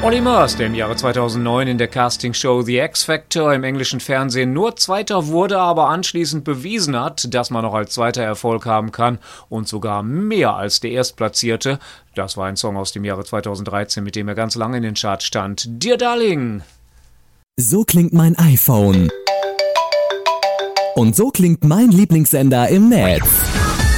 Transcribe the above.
Olly Murs, der im Jahre 2009 in der Castingshow The X Factor im englischen Fernsehen nur Zweiter wurde, aber anschließend bewiesen hat, dass man auch als Zweiter Erfolg haben kann und sogar mehr als der Erstplatzierte. Das war ein Song aus dem Jahre 2013, mit dem er ganz lange in den Charts stand. Dear Darling. So klingt mein iPhone. Und so klingt mein Lieblingssender im Netz.